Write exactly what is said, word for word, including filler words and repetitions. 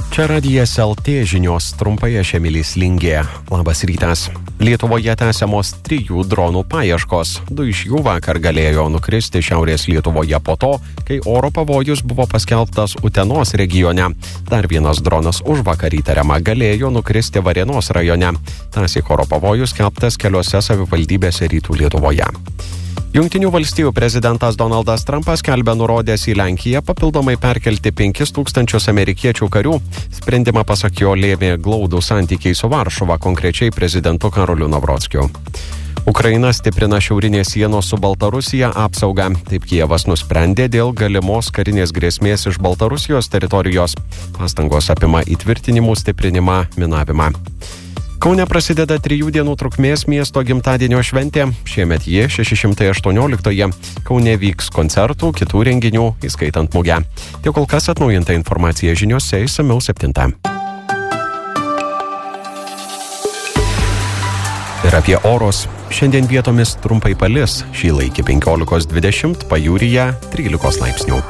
Čia radijas L T žinios, trumpai aš Emilis Lingė. Labas rytas. Lietuvoje tęsiamos trijų dronų paieškos. Du iš jų vakar galėjo nukristi Šiaurės Lietuvoje po to, kai oro pavojus buvo paskelbtas Utenos regione. Dar vienas dronas užvakar įtariama galėjo nukristi Varėnos rajone. Tąsyk oro pavojus skelbtas keliose savivaldybėse rytų Lietuvoje. Jungtinių valstijų prezidentas Donaldas Trumpas skelbia nurodęs į Lenkiją papildomai perkelti penkis tūkstančius amerikiečių karių. Sprendimą pasak jo lėmė glaudų santykiai su Varšuva, konkrečiai prezidentu Karoliu Navrockiu. Ukraina stiprina šiaurinės sienos su Baltarusija apsaugą. Taip Kijevas nusprendė dėl galimos karinės grėsmės iš Baltarusijos teritorijos. Pastangos apima įtvirtinimų stiprinimą, minavimą. Kaune prasideda trijų dienų trukmės miesto gimtadienio šventė. Šiemet ji šeši šimtai aštuonioliktoji. Kaune vyks koncertų, kitų renginių, įskaitant mugę. Tiek kol kas atnaujinta informacija žiniose, išsamiau septintą. Ir apie orus. Šiandien vietomis trumpai palis. Šįla iki penkiolikos dvidešimt, pajūryje trylikos laipsnių.